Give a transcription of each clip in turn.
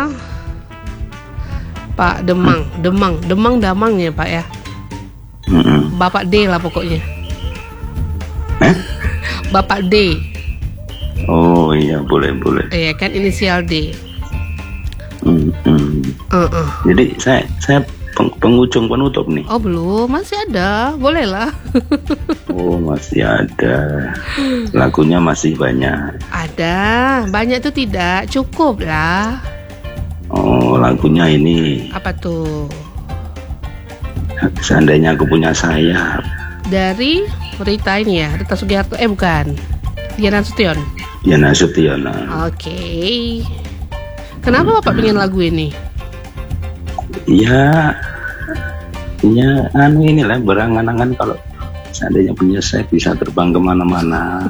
Pak Damang ya Pak ya. Bapak D lah pokoknya. Bapak D. Oh iya, boleh. Iya kan, inisial D. Jadi saya penghujung penutup nih. Oh belum, masih ada, boleh lah. Oh masih ada. Lagunya masih banyak. Ada, banyak tuh tidak cukup lah. Oh lagunya ini. Apa tuh? Seandainya aku punya sayap. Dari Rita ini ya, Rita Sugiharto. Bukan, Dian Nasution. Dian Nasution. Oke. Kenapa Bapak pengen lagu ini? Ya inilah berangan-angan kalau seandainya punya saya bisa terbang kemana-mana.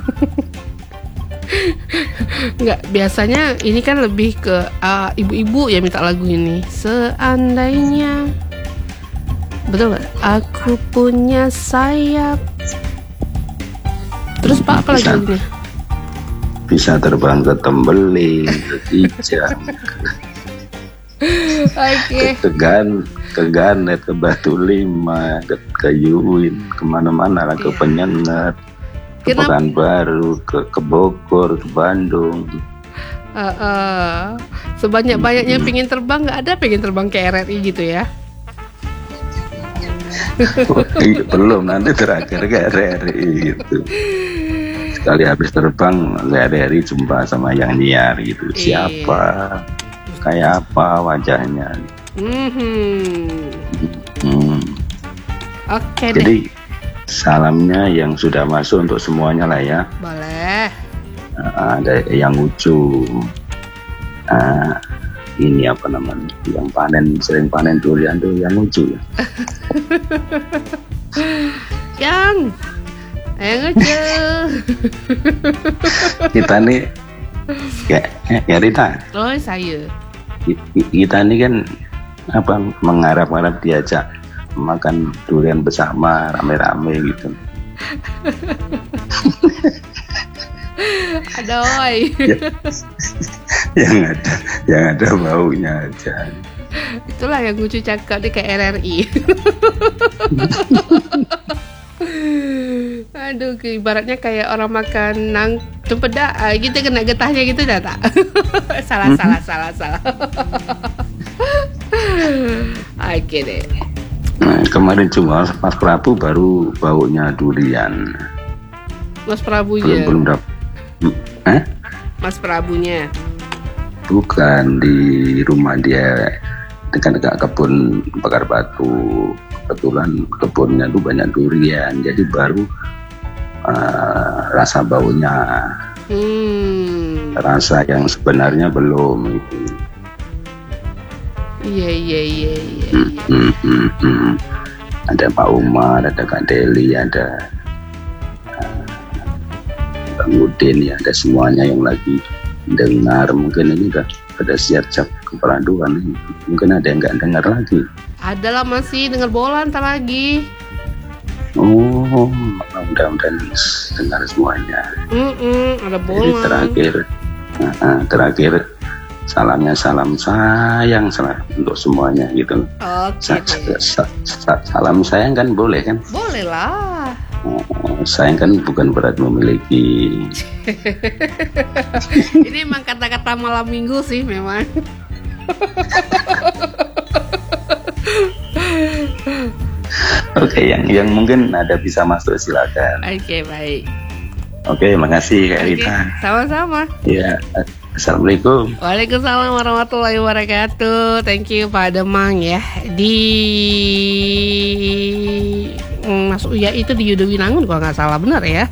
Enggak, biasanya ini kan lebih ke ibu-ibu ya minta lagu ini. Seandainya, betul gak? Aku punya sayap. Terus Pak apa lagi lagunya? Bisa terbang ke Tembeling, ke Kijang, ke Ganet, ke Batu Lima, ke Yuin, kemana-mana lah, ke Penyengat, ke Pekanbaru, ke Bogor, ke Bandung. Sebanyak-banyaknya pengen terbang, nggak ada pengen terbang ke RRI gitu ya? Belum, nanti terakhir ke RRI gitu. Sekali habis terbang RRI jumpa sama yang nyiar gitu. Siapa, kayak apa wajahnya. Oke deh. Jadi salamnya yang sudah masuk untuk semuanya lah ya. Boleh. Ada yang lucu. Ini apa namanya? Yang sering panen durian tuh yang lucu ya. Yang lucu. Kita nih ya Rita. Oh saya. Kita nih kan mengharap-harap diajak makan durian bersama rame-rame gitu. Adoy. yang ada baunya aja. Itulah yang lucu cakap di kayak RRI. Aduh, ibaratnya kayak orang makan cempedak gitu, kena getahnya gitu dah tak? salah. Oke deh. Kemarin cuma Mas Prabu baru baunya durian. Mas Prabunya. Belum dapat. Mas Prabunya. Bukan, di rumah dia dekat kebun bakar batu. Kebetulan kebunnya tuh banyak durian, jadi baru rasa baunya. Rasa yang sebenarnya belum itu. Iya. Ada Pak Umar, ada Kak Deli, ada Bang Udin ya, ada semuanya yang lagi dengar. Mungkin ini udah siap-siap keperaduan. Mungkin ada yang nggak dengar lagi. Ada lah, masih dengar bola ntar lagi. Oh, mudah-mudahan dengar semuanya. Ada bola. Jadi terakhir salamnya salam sayang untuk semuanya gitu. Salam sayang kan boleh kan? Boleh lah. Sayang kan bukan berat memiliki. Ini emang kata-kata malam minggu sih memang. Oke, yang mungkin ada bisa masuk silakan. Oke, baik. Oke, makasih Kak Rita. Sama-sama. Ya, assalamualaikum. Waalaikumsalam warahmatullahi wabarakatuh. Thank you Pak Demang ya. Masuk ya itu di Yudhowinangun kalau nggak salah, benar ya.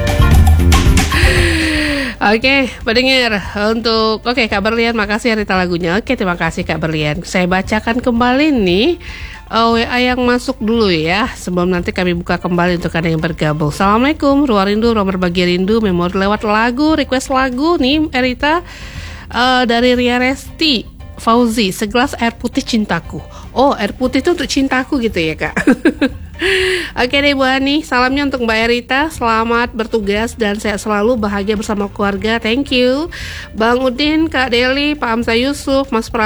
Oke, pendengar untuk Kak Berlian, makasih Rita lagunya. Oke, terima kasih Kak Berlian. Saya bacakan kembali nih WA yang masuk dulu ya, sebelum nanti kami buka kembali untuk Anda yang bergabung. Assalamualaikum, ruang rindu, ruang berbagi rindu, memori lewat lagu, request lagu nih Rita dari Ria Resti Fauzi, segelas air putih cintaku. Oh, air putih itu untuk cintaku gitu ya Kak. Oke deh Bu Ani, salamnya untuk Mbak Erita. Selamat bertugas dan sehat selalu, bahagia bersama keluarga. Thank you Bang Udin, Kak Deli, Pak Amsa Yusuf, Mas